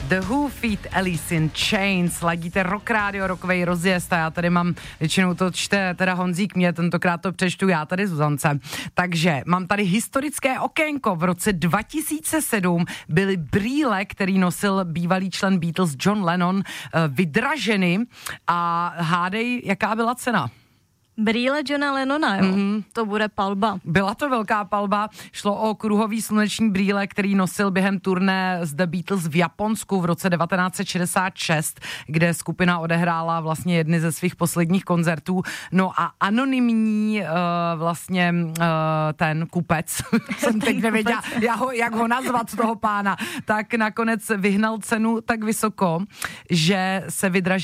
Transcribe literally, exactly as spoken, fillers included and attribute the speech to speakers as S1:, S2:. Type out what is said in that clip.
S1: The Who feat. Alice in Chains. Ladíte Rock Radio, rockovej rozjezd a já tady mám, většinou to čte teda Honzík, mě tentokrát to přečtu já tady Zuzance. Takže mám tady historické okénko. V roce dva tisíce sedm byly brýle, který nosil bývalý člen Beatles John Lennon, vydraženy a hádej, jaká byla cena?
S2: Brýle Johna Lennona, jo? Mm-hmm. To bude palba.
S1: Byla to velká palba. Šlo o kruhový sluneční brýle, který nosil během turné z The Beatles v Japonsku v roce devatenáct set šedesát šest, kde skupina odehrála vlastně jedny ze svých posledních koncertů. No a anonymní uh, vlastně uh, ten kupec, jsem teď nevěděla, já ho, jak ho nazvat toho pána, tak nakonec vyhnal cenu tak vysoko, že se vydražil